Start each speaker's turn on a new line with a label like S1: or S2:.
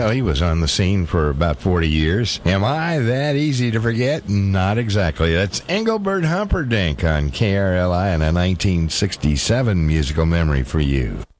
S1: Well, he was on the scene for about 40 years. Am I that easy to forget? Not exactly. That's Engelbert Humperdinck on KRLI and a 1967 musical memory for you.